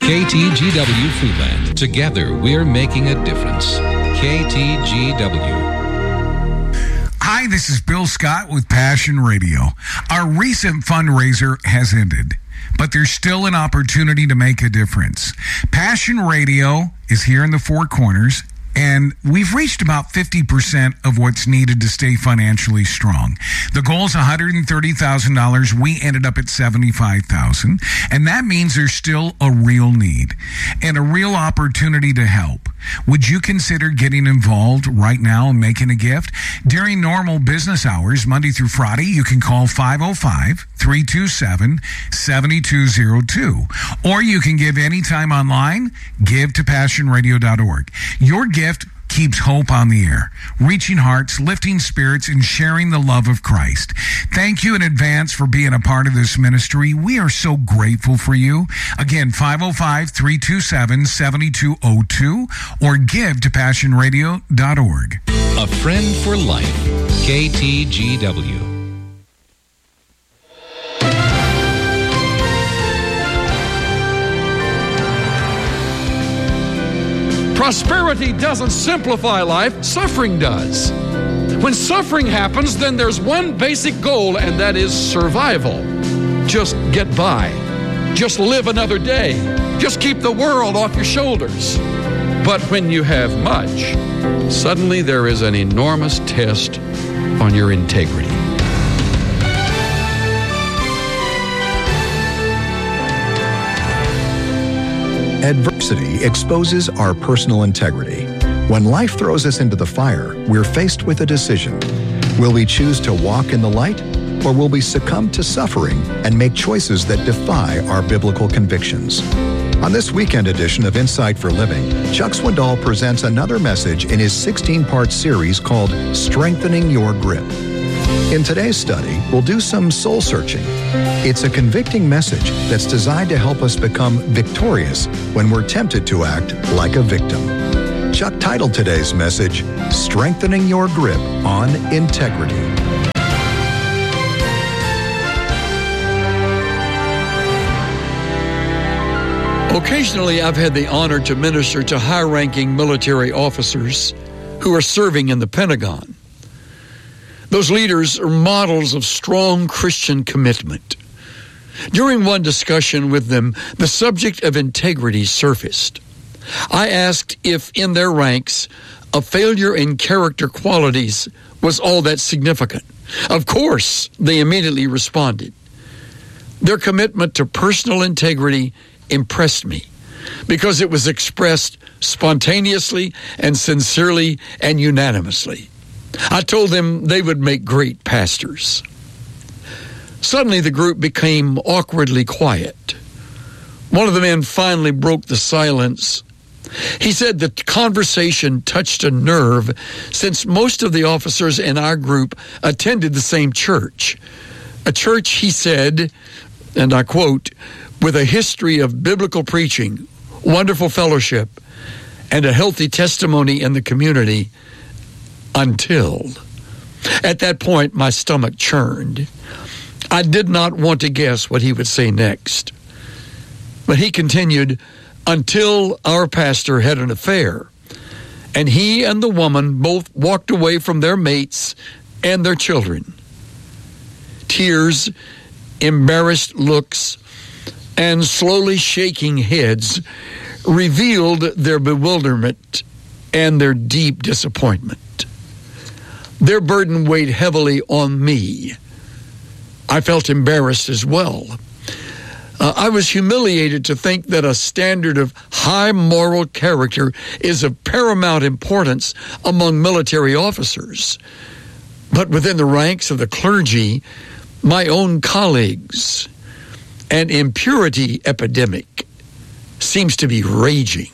KTGW Foodland. Together, we're making a difference. KTGW. Hi, this is Bill Scott with Passion Radio. Our recent fundraiser has ended, but there's still an opportunity to make a difference. Passion Radio is here in the Four Corners, and we've reached about 50% of what's needed to stay financially strong. The goal is $130,000. We ended up at $75,000, and that means there's still a real need and a real opportunity to help. Would you consider getting involved right now and making a gift? During normal business hours, Monday through Friday, you can call 505-327-7202. Or you can give anytime online, give to passionradio.org. Your gift keeps hope on the air, reaching hearts, lifting spirits, and sharing the love of Christ. Thank you in advance for being a part of this ministry. We are so grateful for you. Again, 505-327-7202 or give to passionradio.org. A friend for life. KTGW. Prosperity doesn't simplify life, suffering does. When suffering happens, then there's one basic goal, and that is survival. Just get by. Just live another day. Just keep the world off your shoulders. But when you have much, suddenly there is an enormous test on your integrity. Adversity exposes our personal integrity. When life throws us into the fire, we're faced with a decision. Will we choose to walk in the light, or will we succumb to suffering and make choices that defy our biblical convictions? On this weekend edition of Insight for Living, Chuck Swindoll presents another message in his 16-part series called Strengthening Your Grip. In today's study, we'll do some soul searching. It's a convicting message that's designed to help us become victorious when we're tempted to act like a victim. Chuck titled today's message, Strengthening Your Grip on Integrity. Occasionally, I've had the honor to minister to high-ranking military officers who are serving in the Pentagon. Those leaders are models of strong Christian commitment. During one discussion with them, the subject of integrity surfaced. I asked if in their ranks, a failure in character qualities was all that significant. Of course, they immediately responded. Their commitment to personal integrity impressed me because it was expressed spontaneously and sincerely and unanimously. I told them they would make great pastors. Suddenly, the group became awkwardly quiet. One of the men finally broke the silence. He said the conversation touched a nerve since most of the officers in our group attended the same church. A church, he said, and I quote, with a history of biblical preaching, wonderful fellowship, and a healthy testimony in the community, until. At that point, my stomach churned. I did not want to guess what he would say next. But he continued, until our pastor had an affair, and he and the woman both walked away from their mates and their children. Tears, embarrassed looks, and slowly shaking heads revealed their bewilderment and their deep disappointment. Their burden weighed heavily on me. I felt embarrassed as well. I was humiliated to think that a standard of high moral character is of paramount importance among military officers. But within the ranks of the clergy, my own colleagues, an impurity epidemic seems to be raging.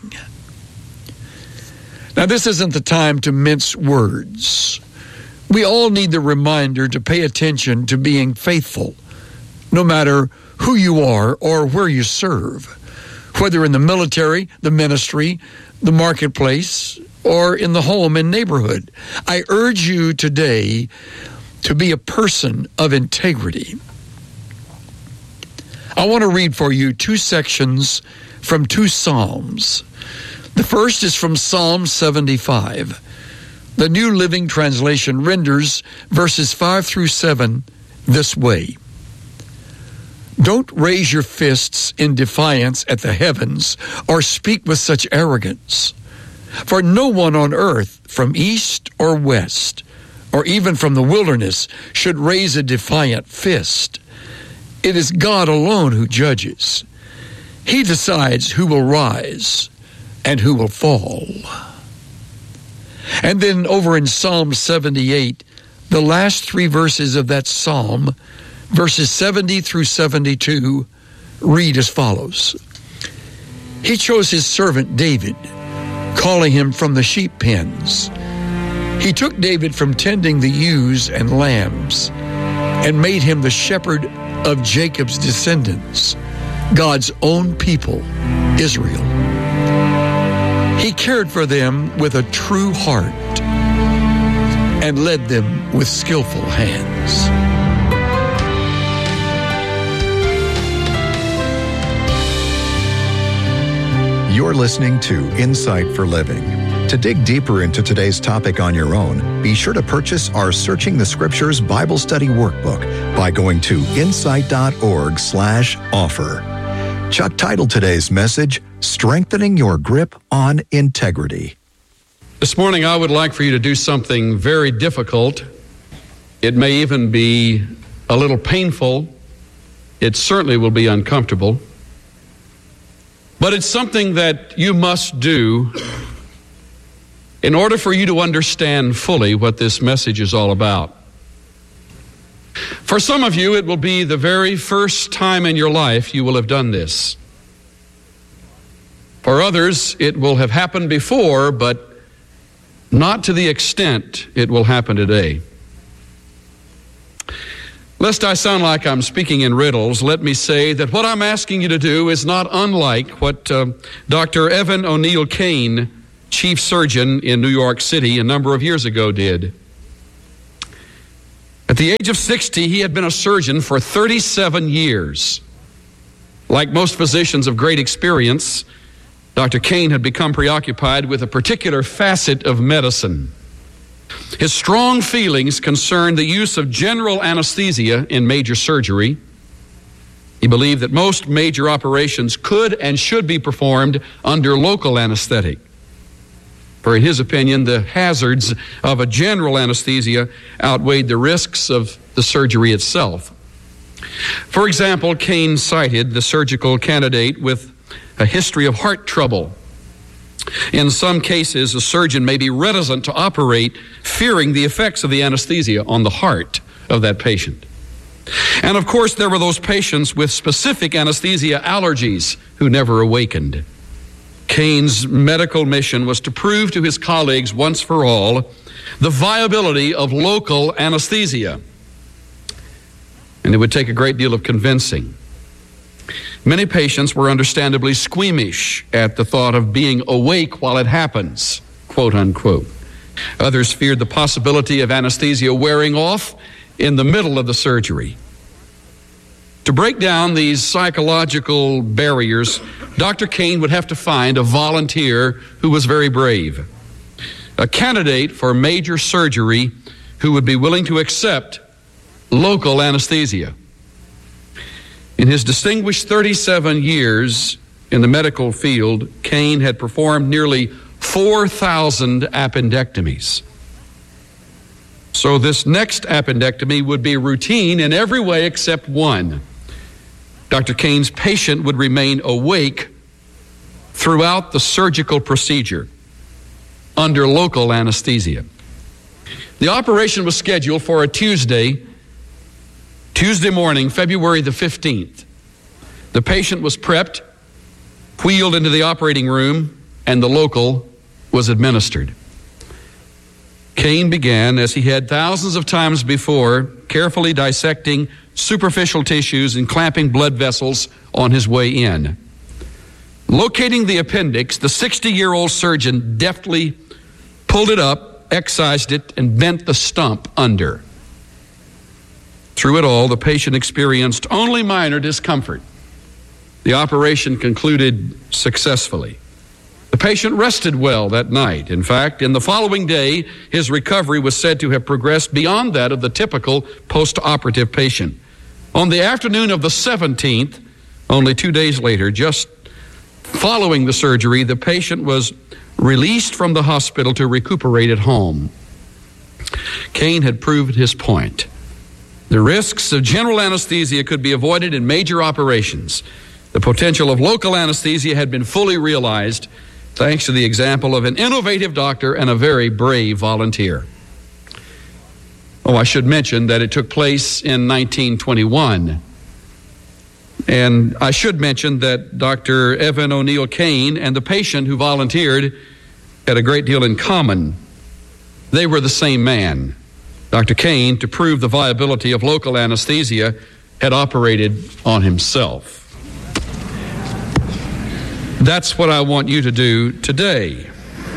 Now, this isn't the time to mince words. We all need the reminder to pay attention to being faithful, no matter who you are or where you serve, whether in the military, the ministry, the marketplace, or in the home and neighborhood. I urge you today to be a person of integrity. I want to read for you two sections from two Psalms. The first is from Psalm 75. The New Living Translation renders verses 5 through 7 this way. Don't raise your fists in defiance at the heavens or speak with such arrogance. For no one on earth, from east or west, or even from the wilderness, should raise a defiant fist. It is God alone who judges. He decides who will rise and who will fall. And then over in Psalm 78, the last three verses of that psalm, verses 70 through 72, read as follows. He chose his servant David, calling him from the sheep pens. He took David from tending the ewes and lambs and made him the shepherd of Jacob's descendants, God's own people, Israel. He cared for them with a true heart and led them with skillful hands. You're listening to Insight for Living. To dig deeper into today's topic on your own, be sure to purchase our Searching the Scriptures Bible Study Workbook by going to insight.org/offer. Chuck titled today's message, Strengthening Your Grip on Integrity. This morning I would like for you to do something very difficult. It may even be a little painful. It certainly will be uncomfortable. But it's something that you must do in order for you to understand fully what this message is all about. For some of you, it will be the very first time in your life you will have done this. For others, it will have happened before, but not to the extent it will happen today. Lest I sound like I'm speaking in riddles, let me say that what I'm asking you to do is not unlike what Dr. Evan O'Neill Kane, chief surgeon in New York City, a number of years ago did. At the age of 60, he had been a surgeon for 37 years. Like most physicians of great experience, Dr. Kane had become preoccupied with a particular facet of medicine. His strong feelings concerned the use of general anesthesia in major surgery. He believed that most major operations could and should be performed under local anesthetic. For in his opinion, the hazards of a general anesthesia outweighed the risks of the surgery itself. For example, Kane cited the surgical candidate with a history of heart trouble. In some cases, a surgeon may be reticent to operate, fearing the effects of the anesthesia on the heart of that patient. And of course, there were those patients with specific anesthesia allergies who never awakened. Kane's medical mission was to prove to his colleagues once for all the viability of local anesthesia. And it would take a great deal of convincing. Many patients were understandably squeamish at the thought of being awake while it happens, quote unquote. Others feared the possibility of anesthesia wearing off in the middle of the surgery. To break down these psychological barriers, Dr. Kane would have to find a volunteer who was very brave, a candidate for major surgery who would be willing to accept local anesthesia. In his distinguished 37 years in the medical field, Kane had performed nearly 4,000 appendectomies. So this next appendectomy would be routine in every way except one. Dr. Kane's patient would remain awake throughout the surgical procedure under local anesthesia. The operation was scheduled for a Tuesday morning, February the 15th. The patient was prepped, wheeled into the operating room, and the local was administered. Kane began, as he had thousands of times before, carefully dissecting superficial tissues and clamping blood vessels on his way in. Locating the appendix, the 60-year-old surgeon deftly pulled it up, excised it, and bent the stump under. Through it all, the patient experienced only minor discomfort. The operation concluded successfully. The patient rested well that night. In fact, in the following day, his recovery was said to have progressed beyond that of the typical post-operative patient. On the afternoon of the 17th, only 2 days later, just following the surgery, the patient was released from the hospital to recuperate at home. Cain had proved his point. The risks of general anesthesia could be avoided in major operations. The potential of local anesthesia had been fully realized thanks to the example of an innovative doctor and a very brave volunteer. I should mention that it took place in 1921. And I should mention that Dr. Evan O'Neill Cain and the patient who volunteered had a great deal in common. They were the same man. Dr. Cain, to prove the viability of local anesthesia, had operated on himself. That's what I want you to do today.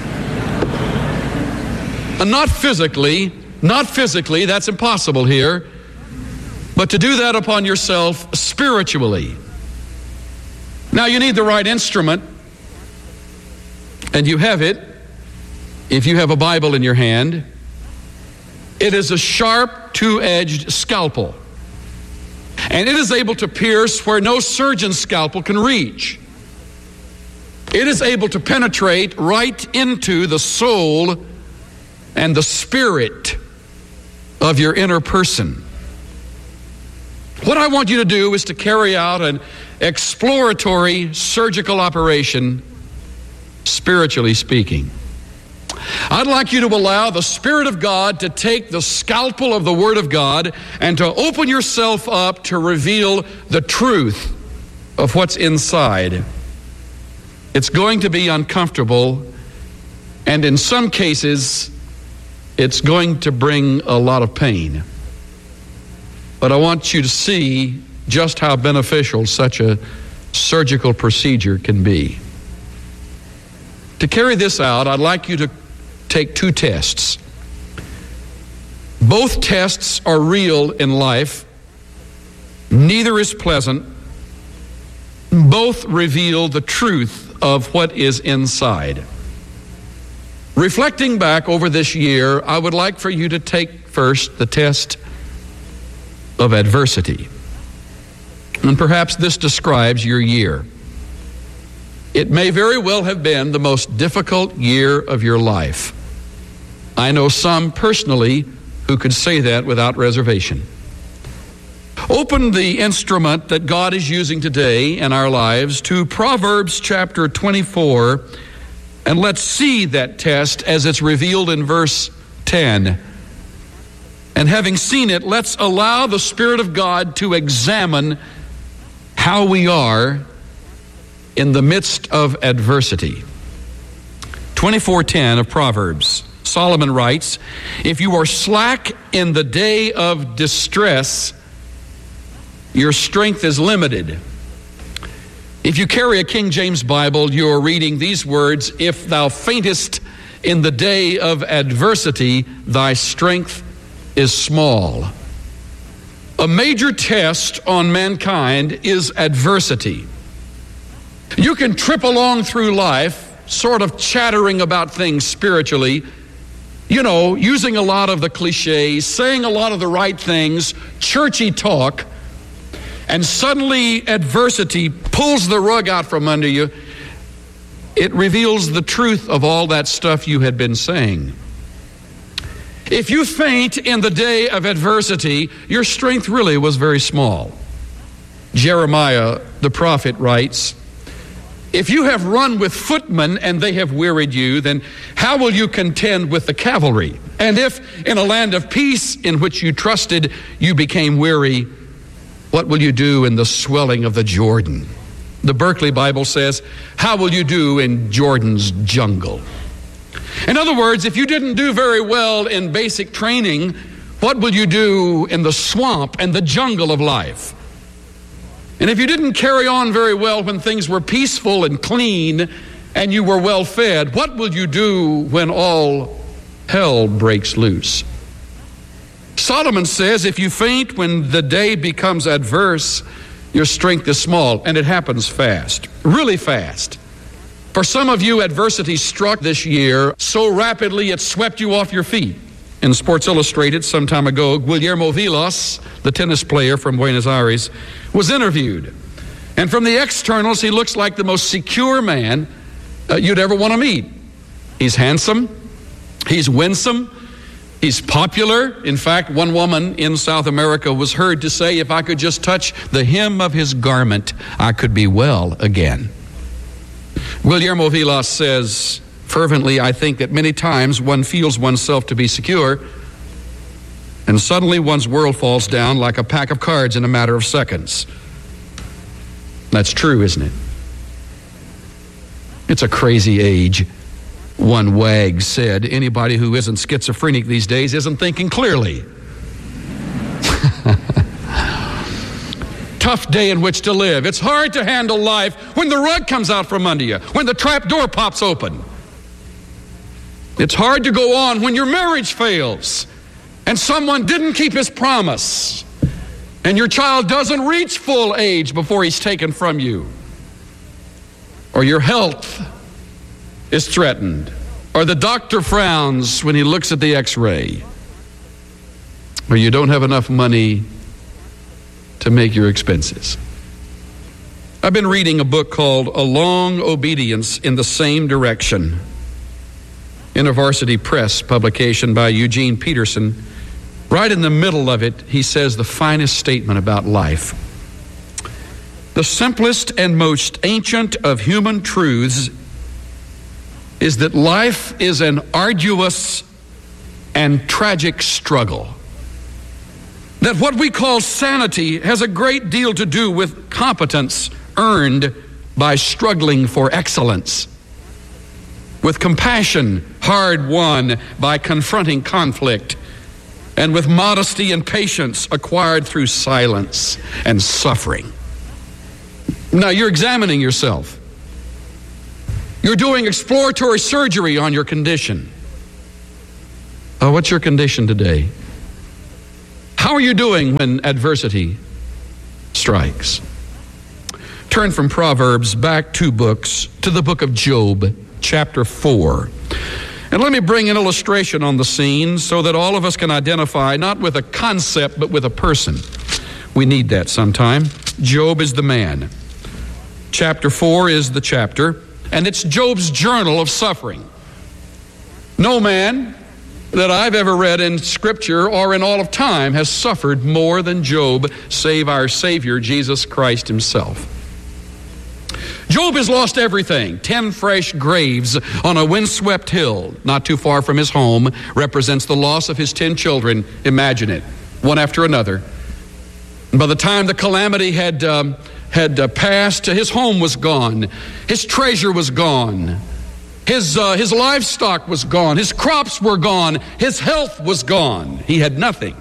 And not physically, that's impossible here, but to do that upon yourself spiritually. Now you need the right instrument, and you have it if you have a Bible in your hand. It is a sharp, two-edged scalpel, and it is able to pierce where no surgeon's scalpel can reach. It is able to penetrate right into the soul and the spirit of your inner person. What I want you to do is to carry out an exploratory surgical operation, spiritually speaking. I'd like you to allow the Spirit of God to take the scalpel of the Word of God and to open yourself up to reveal the truth of what's inside. It's going to be uncomfortable, and in some cases, it's going to bring a lot of pain. But I want you to see just how beneficial such a surgical procedure can be. To carry this out, I'd like you to take 2 tests. Both tests are real in life. Neither is pleasant. Both reveal the truth of what is inside. Reflecting back over this year, I would like for you to take first the test of adversity. And perhaps this describes your year. It may very well have been the most difficult year of your life. I know some personally who could say that without reservation. Open the instrument that God is using today in our lives to Proverbs chapter 24, and let's see that test as it's revealed in verse 10. And having seen it, let's allow the Spirit of God to examine how we are in the midst of adversity. 24:10 of Proverbs. Solomon writes, "If you are slack in the day of distress, your strength is limited." If you carry a King James Bible, you are reading these words, "If thou faintest in the day of adversity, thy strength is small." A major test on mankind is adversity. You can trip along through life, sort of chattering about things spiritually, using a lot of the cliches, saying a lot of the right things, churchy talk, and suddenly adversity pulls the rug out from under you. It reveals the truth of all that stuff you had been saying. If you faint in the day of adversity, your strength really was very small. Jeremiah the prophet writes, "If you have run with footmen and they have wearied you, then how will you contend with the cavalry? And if in a land of peace in which you trusted you became weary, what will you do in the swelling of the Jordan?" The Berkeley Bible says, "How will you do in Jordan's jungle?" In other words, if you didn't do very well in basic training, what will you do in the swamp and the jungle of life? And if you didn't carry on very well when things were peaceful and clean and you were well fed, what will you do when all hell breaks loose? Solomon says, if you faint when the day becomes adverse, Your strength is small, and it happens fast, really fast. For some of you, adversity struck this year so rapidly it swept you off your feet. In Sports Illustrated some time ago, Guillermo Vilas, the tennis player from Buenos Aires, was interviewed. And from the externals, he looks like the most secure man you'd ever want to meet. He's handsome, he's winsome, he's popular. In fact, one woman in South America was heard to say, if I could just touch the hem of his garment, I could be well again. Guillermo Vilas says fervently, I think that many times one feels oneself to be secure, and suddenly one's world falls down like a pack of cards in a matter of seconds. That's true, isn't it? It's a crazy age. One wag said, anybody who isn't schizophrenic these days isn't thinking clearly. Tough day in which to live. It's hard to handle life when the rug comes out from under you, when the trap door pops open. It's hard to go on when your marriage fails and someone didn't keep his promise and your child doesn't reach full age before he's taken from you, or your health is threatened, or the doctor frowns when he looks at the x-ray, or you don't have enough money to make your expenses. I've been reading a book called A Long Obedience in the Same Direction, InterVarsity Press publication by Eugene Peterson. Right in the middle of it, he says the finest statement about life. The simplest and most ancient of human truths is that life is an arduous and tragic struggle. That what we call sanity has a great deal to do with competence earned by struggling for excellence, with compassion hard won by confronting conflict, and with modesty and patience acquired through silence and suffering. Now you're examining yourself. You're doing exploratory surgery on your condition. What's your condition today? How are you doing when adversity strikes? Turn from Proverbs back 2 books to the book of Job, chapter 4. And let me bring an illustration on the scene so that all of us can identify not with a concept but with a person. We need that sometime. Job is the man. Chapter 4 is the chapter, and it's Job's journal of suffering. No man that I've ever read in Scripture or in all of time has suffered more than Job, save our Savior, Jesus Christ himself. Job has lost everything. 10 fresh graves on a windswept hill not too far from his home represents the loss of his 10 children. Imagine it, one after another. And by the time the calamity had passed, his home was gone. His treasure was gone. His livestock was gone. His crops were gone. His health was gone. He had nothing.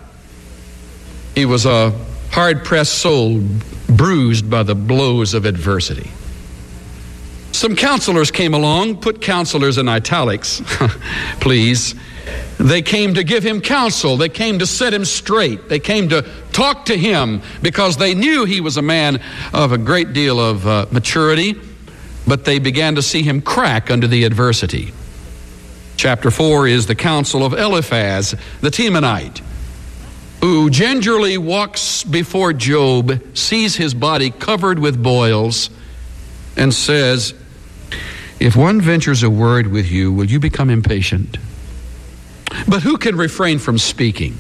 He was a hard-pressed soul, bruised by the blows of adversity. Some counselors came along. Put counselors in italics, please. They came to give him counsel. They came to set him straight. They came to talk to him because they knew he was a man of a great deal of maturity, but they began to see him crack under the adversity. Chapter 4 is the counsel of Eliphaz, the Temanite, who gingerly walks before Job, sees his body covered with boils, and says, if one ventures a word with you, will you become impatient? But who can refrain from speaking?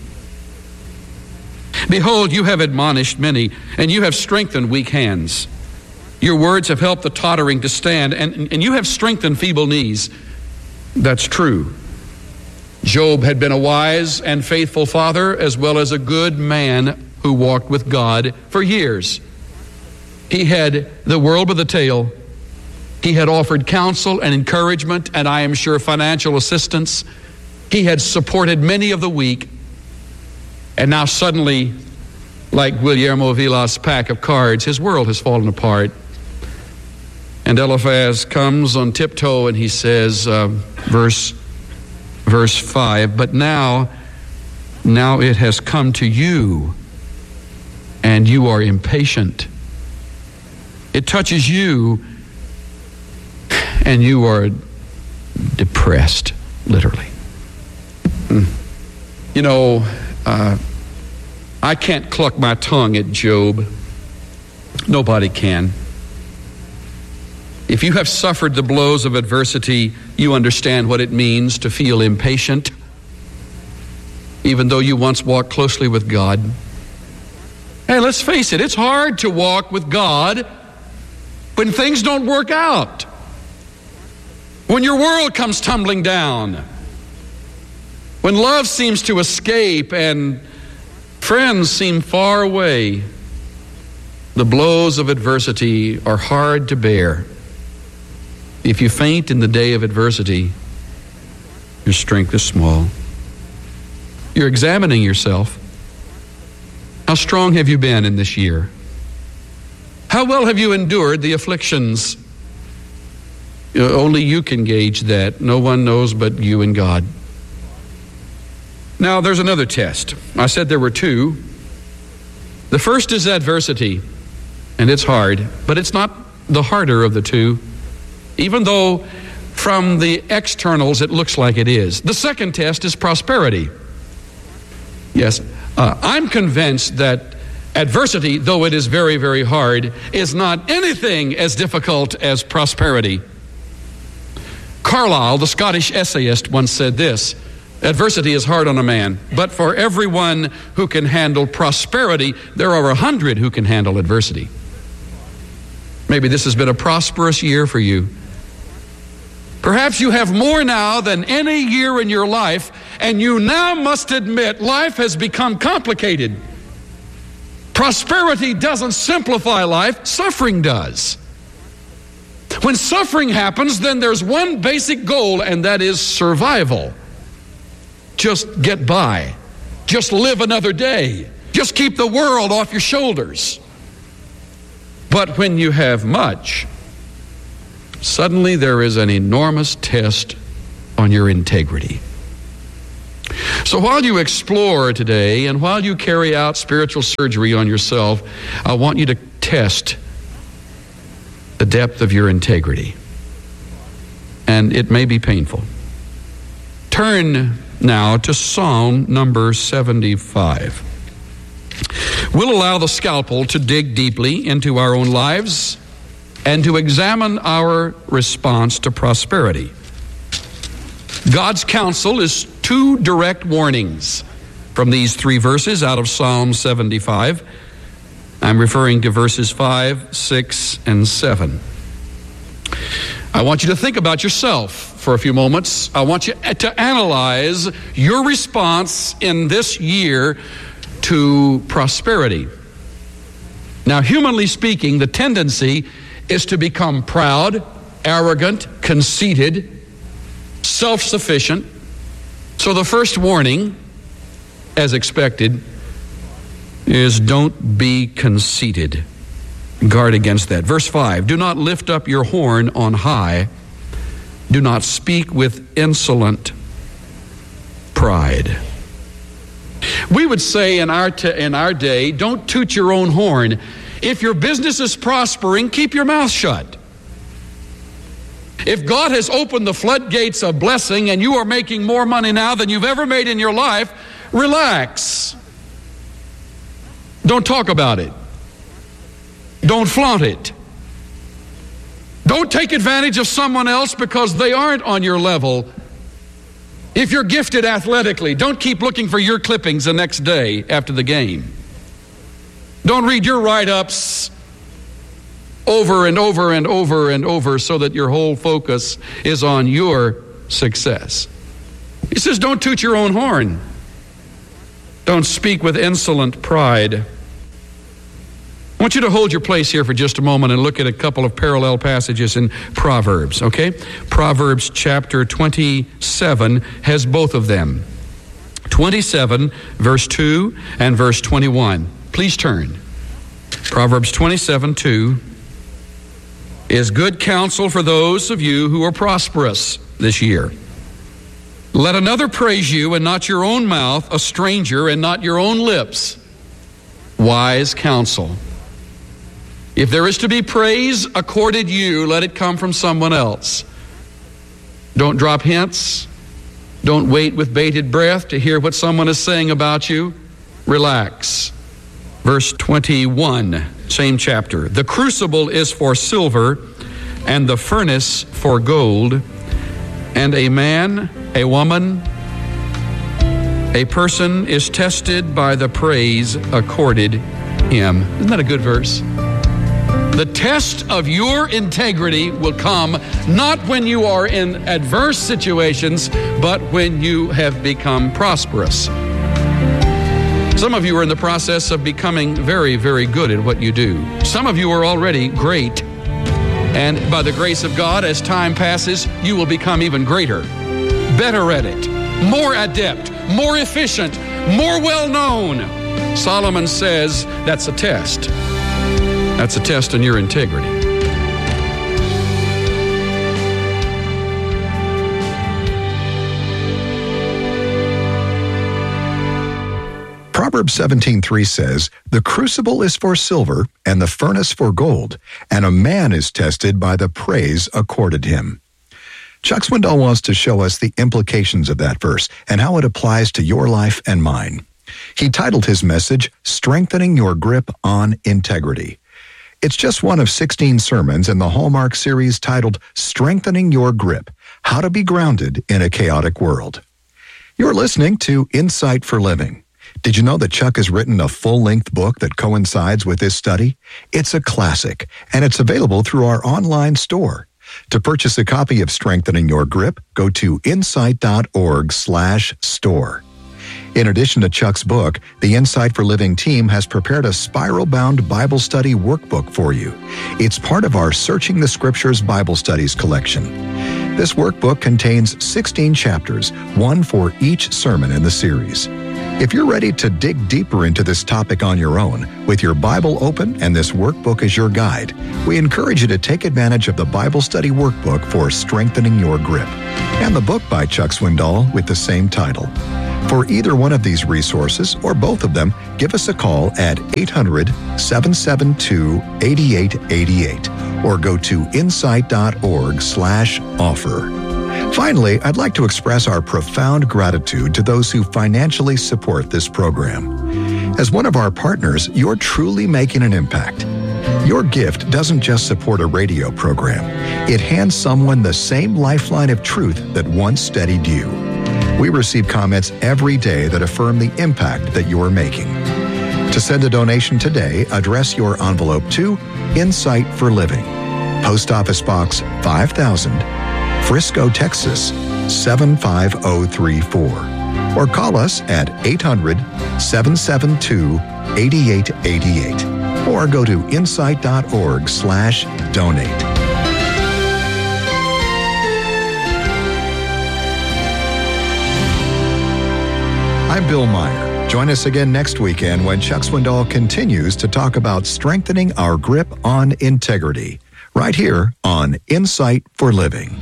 Behold, you have admonished many, and you have strengthened weak hands. Your words have helped the tottering to stand, and you have strengthened feeble knees. That's true. Job had been a wise and faithful father, as well as a good man who walked with God for years. He had the world by the tail. He had offered counsel and encouragement, and I am sure financial assistance. He had supported many of the weak. And now suddenly, like Guillermo Vilas' pack of cards, his world has fallen apart. And Eliphaz comes on tiptoe and he says, verse 5, but now it has come to you, and you are impatient. It touches you, and you are depressed, literally. You know, I can't cluck my tongue at Job. Nobody can. If you have suffered the blows of adversity, you understand what it means to feel impatient, even though you once walked closely with God. Hey, let's face it, it's hard to walk with God when things don't work out, when your world comes tumbling down, when love seems to escape and friends seem far away. The blows of adversity are hard to bear. If you faint in the day of adversity, your strength is small. You're examining yourself. How strong have you been in this year? How well have you endured the afflictions? Only you can gauge that. No one knows but you and God. Now, there's another test. I said there were two. The first is adversity, and it's hard, but it's not the harder of the two, even though from the externals it looks like it is. The second test is prosperity. Yes, I'm convinced that adversity, though it is very, very hard, is not anything as difficult as prosperity. Carlyle, the Scottish essayist, once said this: adversity is hard on a man, but for everyone who can handle prosperity, there are 100 who can handle adversity. Maybe this has been a prosperous year for you. Perhaps you have more now than any year in your life, and you now must admit life has become complicated. Prosperity doesn't simplify life, suffering does. When suffering happens, then there's one basic goal, and that is survival. Just get by. Just live another day. Just keep the world off your shoulders. But when you have much, suddenly there is an enormous test on your integrity. So while you explore today and while you carry out spiritual surgery on yourself, I want you to test the depth of your integrity. And it may be painful. Turn now to Psalm number 75. We'll allow the scalpel to dig deeply into our own lives and to examine our response to prosperity. God's counsel is two direct warnings from these three verses out of Psalm 75. I'm referring to verses 5, 6, and 7. I want you to think about yourself for a few moments. I want you to analyze your response in this year to prosperity. Now, humanly speaking, the tendency is to become proud, arrogant, conceited, self-sufficient. So the first warning, as expected, is don't be conceited. Guard against that. Verse 5, do not lift up your horn on high. Do not speak with insolent pride. We would say in our day, don't toot your own horn. If your business is prospering, keep your mouth shut. If God has opened the floodgates of blessing and you are making more money now than you've ever made in your life, relax. Don't talk about it. Don't flaunt it. Don't take advantage of someone else because they aren't on your level. If you're gifted athletically, don't keep looking for your clippings the next day after the game. Don't read your write-ups over and over and over and over so that your whole focus is on your success. He says, don't toot your own horn. Don't speak with insolent pride. I want you to hold your place here for just a moment and look at a couple of parallel passages in Proverbs, okay? Proverbs chapter 27 has both of them. 27, verse 2 and verse 21. Please turn. Proverbs 27, 2 is good counsel for those of you who are prosperous this year. Let another praise you and not your own mouth, a stranger and not your own lips. Wise counsel. If there is to be praise accorded you, let it come from someone else. Don't drop hints. Don't wait with bated breath to hear what someone is saying about you. Relax. Verse 21, same chapter. The crucible is for silver, and the furnace for gold, and a man, a woman, a person is tested by the praise accorded him. Isn't that a good verse? The test of your integrity will come not when you are in adverse situations, but when you have become prosperous. Some of you are in the process of becoming very, very good at what you do. Some of you are already great. And by the grace of God, as time passes, you will become even greater, better at it, more adept, more efficient, more well-known. Solomon says that's a test. That's a test on your integrity. Proverbs 17:3 says, "The crucible is for silver, and the furnace for gold, and a man is tested by the praise accorded him." Chuck Swindoll wants to show us the implications of that verse and how it applies to your life and mine. He titled his message, "Strengthening Your Grip on Integrity." It's just one of 16 sermons in the Hallmark series titled, "Strengthening Your Grip: How to Be Grounded in a Chaotic World." You're listening to Insight for Living. Did you know that Chuck has written a full-length book that coincides with this study? It's a classic, and it's available through our online store. To purchase a copy of Strengthening Your Grip, go to insight.org/store. In addition to Chuck's book, the Insight for Living team has prepared a spiral-bound Bible study workbook for you. It's part of our Searching the Scriptures Bible Studies collection. This workbook contains 16 chapters, one for each sermon in the series. If you're ready to dig deeper into this topic on your own, with your Bible open and this workbook as your guide, we encourage you to take advantage of the Bible Study Workbook for Strengthening Your Grip, and the book by Chuck Swindoll with the same title. For either one of these resources, or both of them, give us a call at 800-772-8888, or go to insight.org/offer. Finally, I'd like to express our profound gratitude to those who financially support this program. As one of our partners, you're truly making an impact. Your gift doesn't just support a radio program. It hands someone the same lifeline of truth that once steadied you. We receive comments every day that affirm the impact that you are making. To send a donation today, address your envelope to Insight for Living, Post Office Box 5000, Frisco, Texas 75034, or call us at 800-772-8888, or go to insight.org/donate. I'm Bill Meyer. Join us again next weekend when Chuck Swindoll continues to talk about strengthening our grip on integrity, right here on Insight for Living.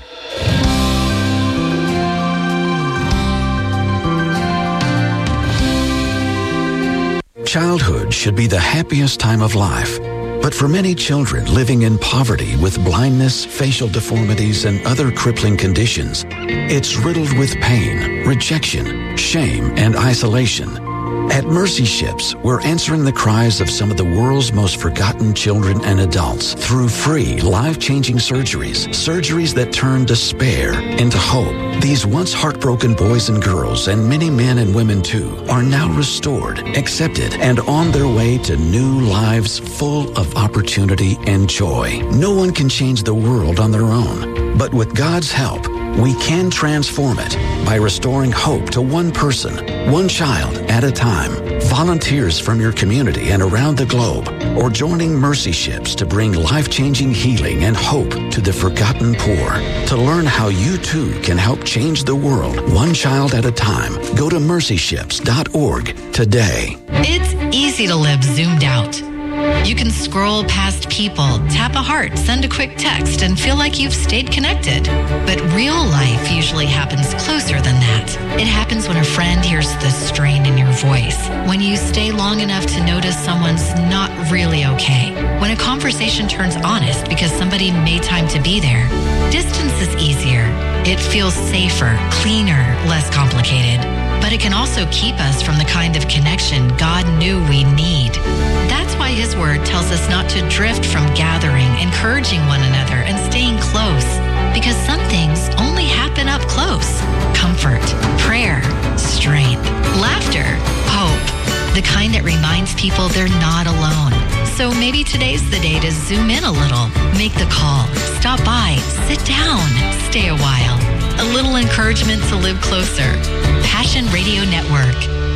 Childhood should be the happiest time of life. But for many children living in poverty with blindness, facial deformities, and other crippling conditions, it's riddled with pain, rejection, shame, and isolation. At Mercy Ships, we're answering the cries of some of the world's most forgotten children and adults through free, life-changing surgeries that turn despair into hope. These once heartbroken boys and girls, and many men and women too, are now restored, accepted, and on their way to new lives full of opportunity and joy. No one can change the world on their own, but with God's help, we can transform it by restoring hope to one person, one child at a time. Volunteers from your community and around the globe, or joining Mercy Ships to bring life-changing healing and hope to the forgotten poor. To learn how you too can help change the world one child at a time, go to mercyships.org today. It's easy to live zoomed out. You can scroll past people, tap a heart, send a quick text, and feel like you've stayed connected. But real life usually happens closer than that. It happens when a friend hears the strain in your voice, when you stay long enough to notice someone's not really okay, when a conversation turns honest because somebody made time to be there. Distance is easier. It feels safer, cleaner, less complicated. But it can also keep us from the kind of connection God knew we need. That's why His Word tells us not to drift from gathering, encouraging one another, and staying close. Because some things only happen up close. Comfort, prayer, strength, laughter, hope. The kind that reminds people they're not alone. So maybe today's the day to zoom in a little, make the call, stop by, sit down, stay a while. A little encouragement to live closer. Passion Radio Network.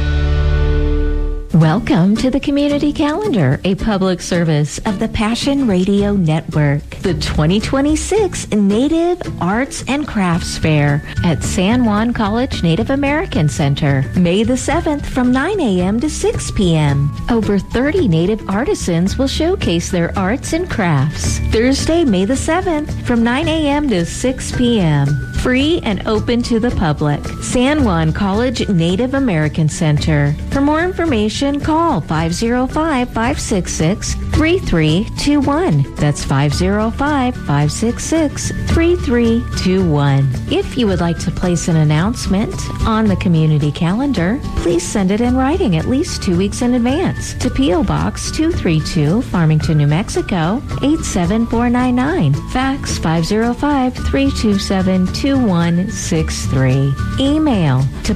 Welcome to the Community Calendar, a public service of the Passion Radio Network. The 2026 Native Arts and Crafts Fair at San Juan College Native American Center, May the 7th from 9 a.m. to 6 p.m. Over 30 Native artisans will showcase their arts and crafts. Thursday, May the 7th from 9 a.m. to 6 p.m. Free and open to the public. San Juan College Native American Center. For more information, call 505-566-3321. That's 505-566-3321. If you would like to place an announcement on the community calendar, please send it in writing at least 2 weeks in advance to P.O. Box 232, Farmington, New Mexico, 87499. Fax 505-327-2163. Email to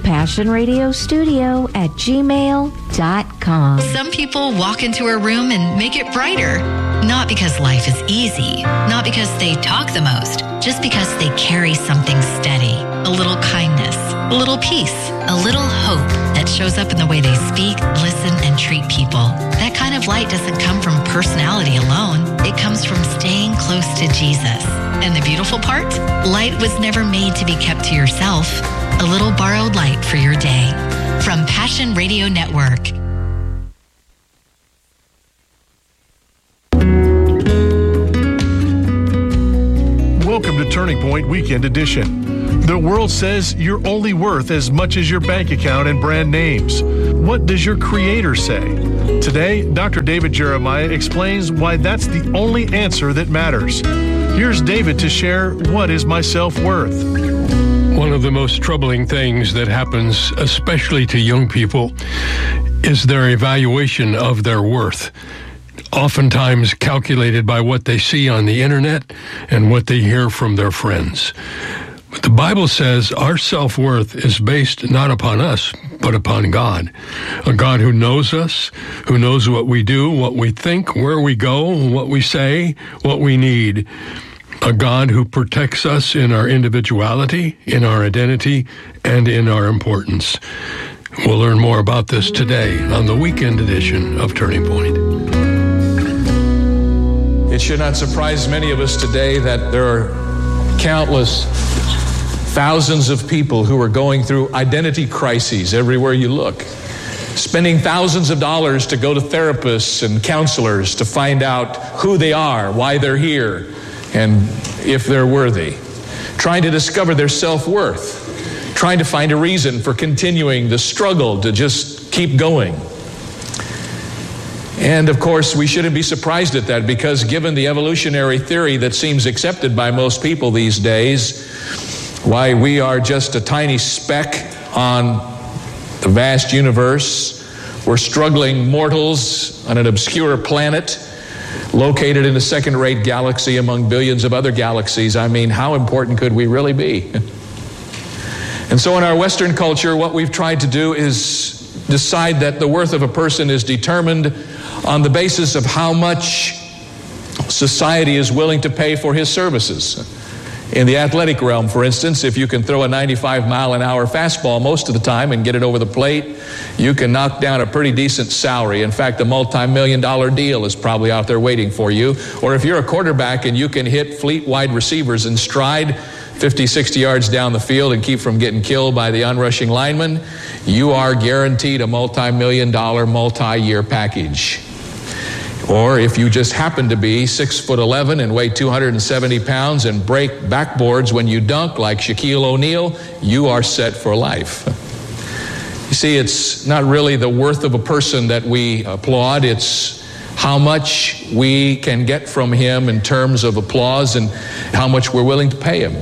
passionradiostudio@gmail.com. Some people walk into a room and make it brighter. Not because life is easy, not because they talk the most, just because they carry something steady. A little kindness, a little peace, a little hope that shows up in the way they speak, listen, and treat people. That kind of light doesn't come from personality alone. It comes from staying close to Jesus. And the beautiful part? Light was never made to be kept to yourself. A little borrowed light for your day. From Passion Radio Network. Welcome to Turning Point Weekend Edition. The world says you're only worth as much as your bank account and brand names. What does your Creator say? Today, Dr. David Jeremiah explains why that's the only answer that matters. Here's David to share what is my self-worth. One of the most troubling things that happens, especially to young people, is their evaluation of their worth. Oftentimes calculated by what they see on the internet and what they hear from their friends. But the Bible says our self-worth is based not upon us, but upon God. A God who knows us, who knows what we do, what we think, where we go, what we say, what we need. A God who protects us in our individuality, in our identity, and in our importance. We'll learn more about this today on the weekend edition of Turning Point. It should not surprise many of us today that there are countless thousands of people who are going through identity crises everywhere you look, spending thousands of dollars to go to therapists and counselors to find out who they are, why they're here, and if they're worthy, trying to discover their self-worth, trying to find a reason for continuing the struggle to just keep going. And of course, we shouldn't be surprised at that, because given the evolutionary theory that seems accepted by most people these days, why we are just a tiny speck on the vast universe. We're struggling mortals on an obscure planet located in a second-rate galaxy among billions of other galaxies. I mean, how important could we really be? And so in our Western culture, what we've tried to do is decide that the worth of a person is determined on the basis of how much society is willing to pay for his services. In the athletic realm, for instance, if you can throw a 95-mile-an-hour fastball most of the time and get it over the plate, you can knock down a pretty decent salary. In fact, a multi-million-dollar deal is probably out there waiting for you. Or if you're a quarterback and you can hit fleet-wide receivers in stride 50, 60 yards down the field and keep from getting killed by the onrushing lineman, you are guaranteed a multi-million-dollar, multi-year package. Or if you just happen to be 6'11" and weigh 270 pounds and break backboards when you dunk like Shaquille O'Neal, you are set for life. You see, it's not really the worth of a person that we applaud. It's how much we can get from him in terms of applause and how much we're willing to pay him.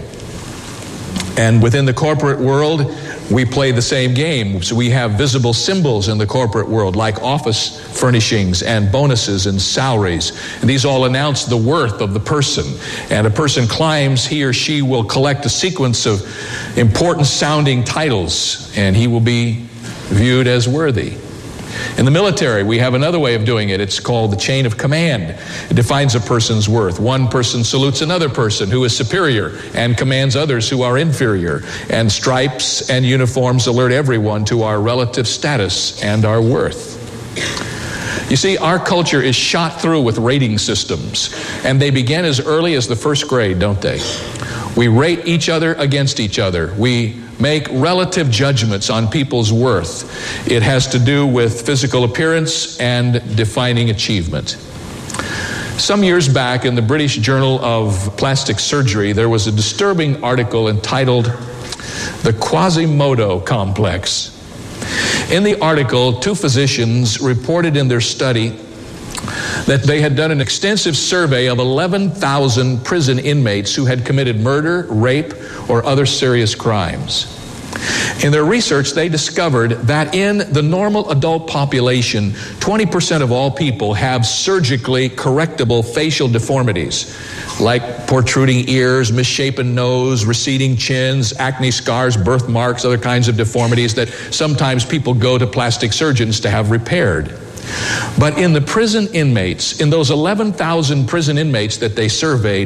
And within the corporate world, we play the same game. So we have visible symbols in the corporate world like office furnishings and bonuses and salaries. And these all announce the worth of the person. And a person climbs, he or she will collect a sequence of important sounding titles, and he will be viewed as worthy. In the military, we have another way of doing it. It's called the chain of command. It defines a person's worth. One person salutes another person who is superior and commands others who are inferior. And stripes and uniforms alert everyone to our relative status and our worth. You see, our culture is shot through with rating systems, and they begin as early as the first grade, don't they? We rate each other against each other. We make relative judgments on people's worth. It has to do with physical appearance and defining achievement. Some years back in the British Journal of Plastic Surgery, there was a disturbing article entitled "The Quasimodo Complex." In the article, two physicians reported in their study that they had done an extensive survey of 11,000 prison inmates who had committed murder, rape, or other serious crimes. In their research, they discovered that in the normal adult population, 20% of all people have surgically correctable facial deformities, like protruding ears, misshapen nose, receding chins, acne scars, birthmarks, other kinds of deformities that sometimes people go to plastic surgeons to have repaired. But in the prison inmates, in those 11,000 prison inmates that they surveyed,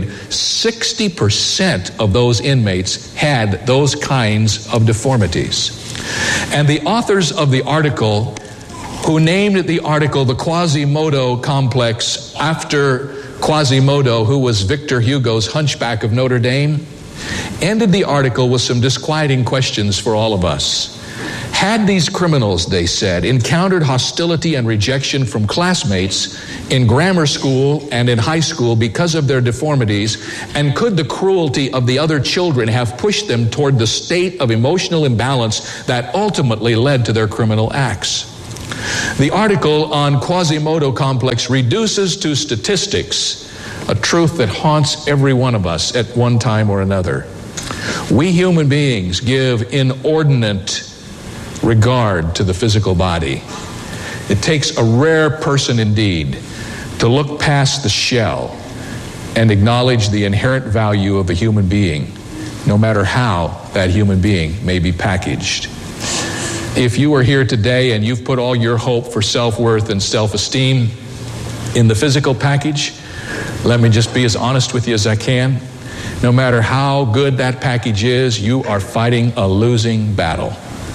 60% of those inmates had those kinds of deformities. And the authors of the article, who named the article "The Quasimodo Complex" after Quasimodo, who was Victor Hugo's Hunchback of Notre Dame, ended the article with some disquieting questions for all of us. Had these criminals, they said, encountered hostility and rejection from classmates in grammar school and in high school because of their deformities, and could the cruelty of the other children have pushed them toward the state of emotional imbalance that ultimately led to their criminal acts? The article on Quasimodo Complex reduces to statistics a truth that haunts every one of us at one time or another. We human beings give inordinate regard to the physical body. It takes a rare person indeed to look past the shell and acknowledge the inherent value of a human being, no matter how that human being may be packaged. If you are here today and you've put all your hope for self-worth and self-esteem in the physical package, let me just be as honest with you as I can. No matter how good that package is, you are fighting a losing battle.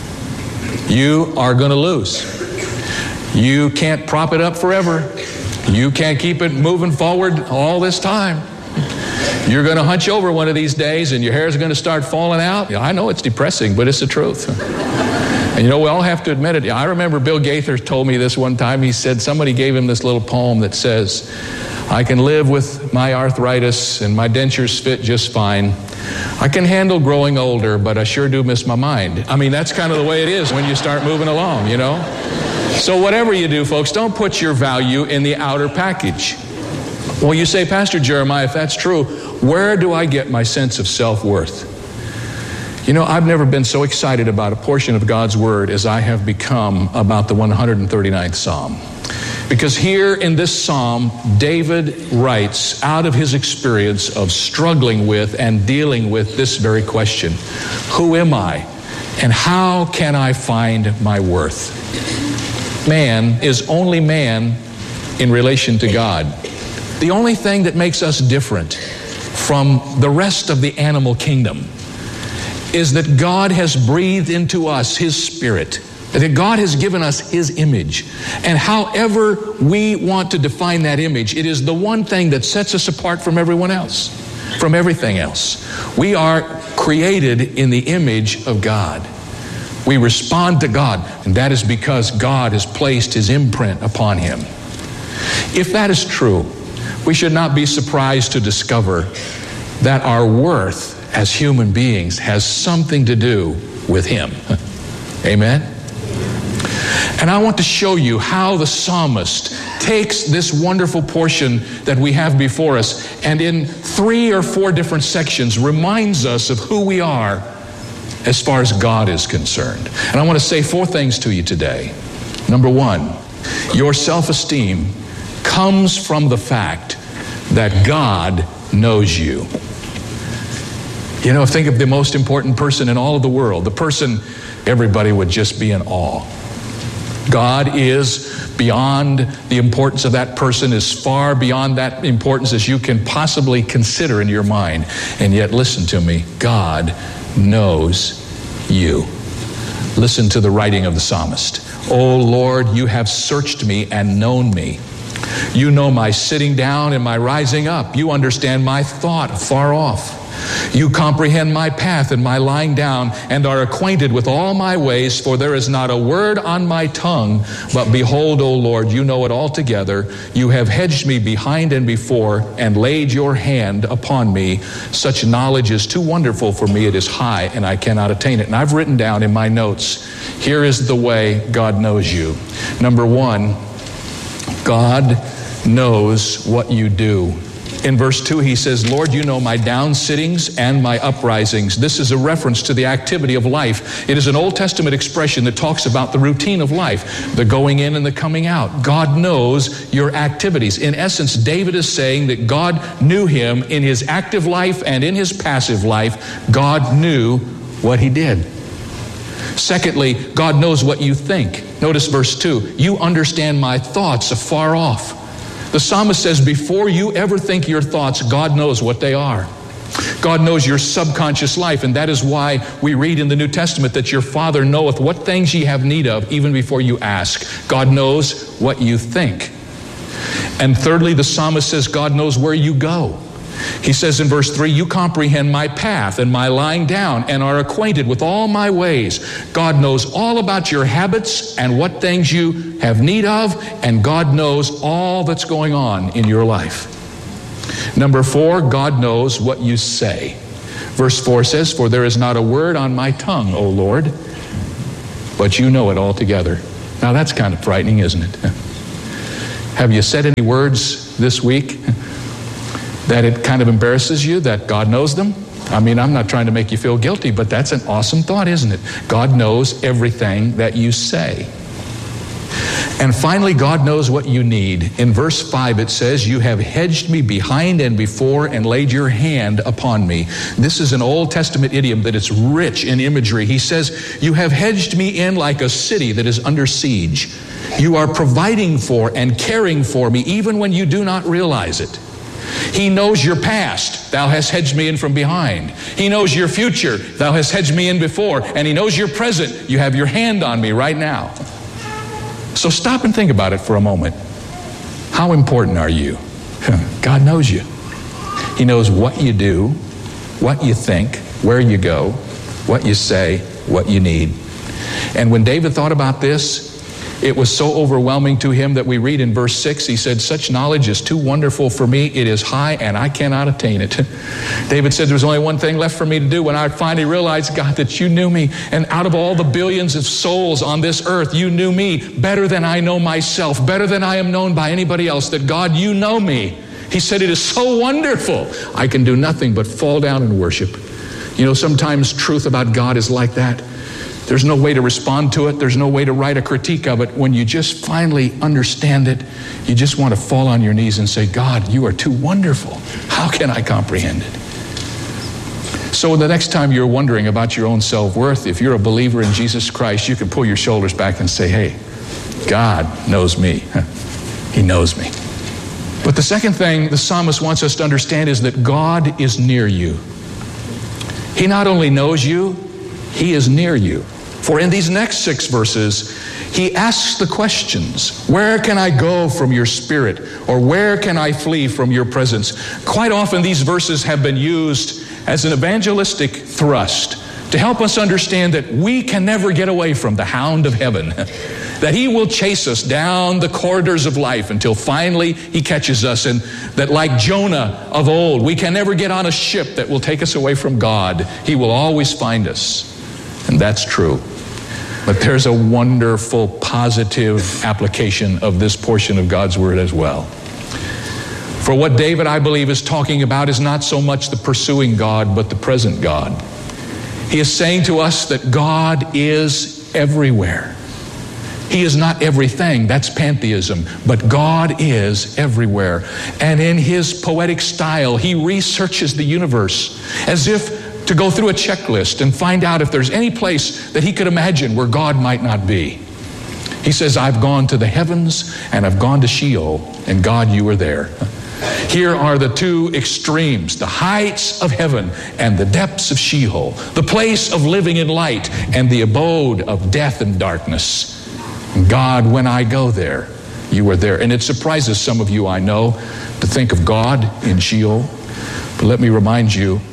You are going to lose. You can't prop it up forever. You can't keep it moving forward all this time. You're going to hunch over one of these days and your hair is going to start falling out. I know it's depressing, but it's the truth. And we all have to admit it. I remember Bill Gaither told me this one time. He said somebody gave him this little poem that says, "I can live with my arthritis and my dentures fit just fine. I can handle growing older, but I sure do miss my mind." I mean, that's kind of the way it is when you start moving along, So whatever you do, folks, don't put your value in the outer package. Well, you say, "Pastor Jeremiah, if that's true, where do I get my sense of self-worth?" I've never been so excited about a portion of God's Word as I have become about the 139th Psalm. Because here in this psalm, David writes out of his experience of struggling with and dealing with this very question: who am I, and how can I find my worth? Man is only man in relation to God. The only thing that makes us different from the rest of the animal kingdom is that God has breathed into us His Spirit, that God has given us His image. And however we want to define that image, it is the one thing that sets us apart from everyone else, from everything else. We are created in the image of God. We respond to God, and that is because God has placed His imprint upon Him. If that is true, we should not be surprised to discover that our worth as human beings has something to do with Him. Amen? And I want to show you how the psalmist takes this wonderful portion that we have before us and in 3 or 4 different sections reminds us of who we are as far as God is concerned. And I want to say 4 things to you today. Number 1, your self-esteem comes from the fact that God knows you. You know, think of the most important person in all of the world, the person everybody would just be in awe. God is beyond the importance of that person, is far beyond that importance as you can possibly consider in your mind. And yet, listen to me, God knows you. Listen to the writing of the psalmist. "O Lord, you have searched me and known me. You know my sitting down and my rising up. You understand my thought afar off. You comprehend my path and my lying down, and are acquainted with all my ways, for there is not a word on my tongue. But behold, O Lord, you know it altogether. You have hedged me behind and before, and laid your hand upon me. Such knowledge is too wonderful for me. It is high, and I cannot attain it." And I've written down in my notes, here is the way God knows you. Number 1, God knows what you do. In verse 2, he says, "Lord, you know my down sittings and my uprisings." This is a reference to the activity of life. It is an Old Testament expression that talks about the routine of life, the going in and the coming out. God knows your activities. In essence, David is saying that God knew him in his active life and in his passive life. God knew what he did. Secondly, God knows what you think. Notice verse 2, "You understand my thoughts afar off." The psalmist says, before you ever think your thoughts, God knows what they are. God knows your subconscious life, and that is why we read in the New Testament that your Father knoweth what things ye have need of, even before you ask. God knows what you think. And thirdly, the psalmist says God knows where you go. He says in verse 3, "You comprehend my path and my lying down, and are acquainted with all my ways." God knows all about your habits and what things you have need of, and God knows all that's going on in your life. Number 4, God knows what you say. Verse 4 says, "For there is not a word on my tongue, O Lord, but you know it altogether." Now that's kind of frightening, isn't it? Have you said any words this week that it kind of embarrasses you that God knows them? I mean, I'm not trying to make you feel guilty, but that's an awesome thought, isn't it? God knows everything that you say. And finally, God knows what you need. In verse 5, it says, "You have hedged me behind and before, and laid your hand upon me." This is an Old Testament idiom that is rich in imagery. He says, "You have hedged me in like a city that is under siege. You are providing for and caring for me, even when you do not realize it. He knows your past. Thou hast hedged me in from behind. He knows your future. Thou hast hedged me in before. And he knows your present. You have your hand on me right now." So stop and think about it for a moment. How important are you? God knows you. He knows what you do, what you think, where you go, what you say, what you need. And when David thought about this, it was so overwhelming to him that we read in verse 6, he said, "Such knowledge is too wonderful for me. It is high, and I cannot attain it." David said, "There's only one thing left for me to do when I finally realized, God, that you knew me. And out of all the billions of souls on this earth, you knew me better than I know myself, better than I am known by anybody else, that God, you know me." He said, "It is so wonderful. I can do nothing but fall down and worship." You know, sometimes truth about God is like that. There's no way to respond to it. There's no way to write a critique of it. When you just finally understand it, you just want to fall on your knees and say, "God, you are too wonderful. How can I comprehend it?" So the next time you're wondering about your own self-worth, if you're a believer in Jesus Christ, you can pull your shoulders back and say, "Hey, God knows me. He knows me." But the second thing the psalmist wants us to understand is that God is near you. He not only knows you, He is near you. For in these next 6 verses, he asks the questions, where can I go from your spirit? Or where can I flee from your presence? Quite often these verses have been used as an evangelistic thrust to help us understand that we can never get away from the hound of heaven. that He will chase us down the corridors of life until finally He catches us, and that like Jonah of old, we can never get on a ship that will take us away from God. He will always find us. And that's true. But there's a wonderful positive application of this portion of God's Word as well. For what David, I believe, is talking about is not so much the pursuing God, but the present God. He is saying to us that God is everywhere. He is not everything, that's pantheism, but God is everywhere. And in His poetic style, He researches the universe as if to go through a checklist and find out if there's any place that He could imagine where God might not be. He says, I've gone to the heavens and I've gone to Sheol, and God, you are there. Here are the two extremes, the heights of heaven and the depths of Sheol, the place of living in light and the abode of death and darkness. God, when I go there, you are there. And it surprises some of you, I know, to think of God in Sheol. But let me remind you,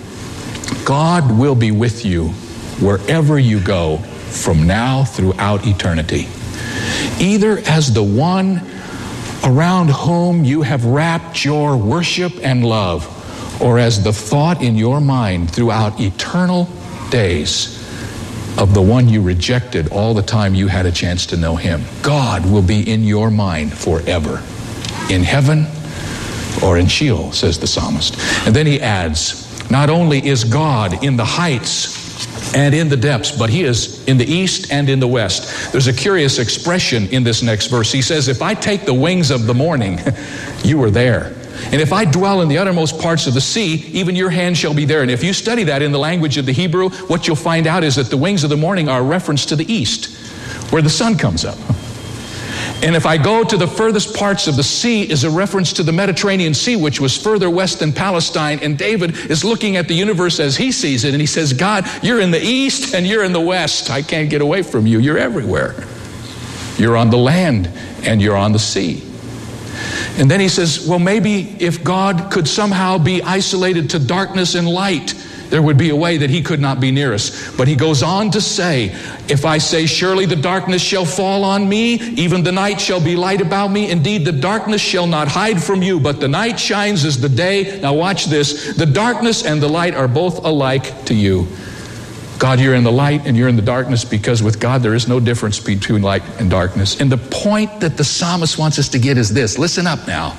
God will be with you wherever you go from now throughout eternity. Either as the one around whom you have wrapped your worship and love, or as the thought in your mind throughout eternal days of the one you rejected all the time you had a chance to know Him. God will be in your mind forever, in heaven or in Sheol, says the psalmist. And then he adds, not only is God in the heights and in the depths, but He is in the east and in the west. There's a curious expression in this next verse. He says, if I take the wings of the morning, you are there. And if I dwell in the uttermost parts of the sea, even your hand shall be there. And if you study that in the language of the Hebrew, what you'll find out is that the wings of the morning are a reference to the east, where the sun comes up. And if I go to the furthest parts of the sea is a reference to the Mediterranean Sea, which was further west than Palestine. And David is looking at the universe as he sees it. And he says, God, you're in the east and you're in the west. I can't get away from you. You're everywhere. You're on the land and you're on the sea. And then he says, well, maybe if God could somehow be isolated to darkness and light, there would be a way that He could not be near us. But he goes on to say, if I say, surely the darkness shall fall on me, even the night shall be light about me. Indeed, the darkness shall not hide from you, but the night shines as the day. Now watch this. The darkness and the light are both alike to you. God, you're in the light and you're in the darkness, because with God there is no difference between light and darkness. And the point that the psalmist wants us to get is this. Listen up now.